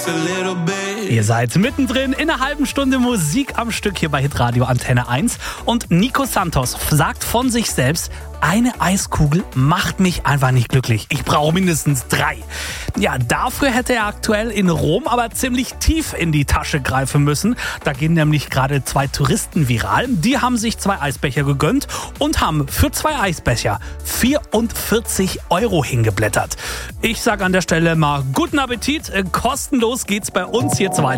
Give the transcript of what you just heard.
just a little bit. Ihr seid mittendrin in einer halben Stunde Musik am Stück hier bei Hitradio Antenne 1. Und Nico Santos sagt von sich selbst, eine Eiskugel macht mich einfach nicht glücklich. Ich brauche mindestens 3. Ja, dafür hätte er aktuell in Rom aber ziemlich tief in die Tasche greifen müssen. Da gehen nämlich gerade 2 Touristen viral. Die haben sich 2 Eisbecher gegönnt und haben für 2 Eisbecher 44 € hingeblättert. Ich sage an der Stelle mal guten Appetit. Kostenlos geht's bei uns jetzt weiter.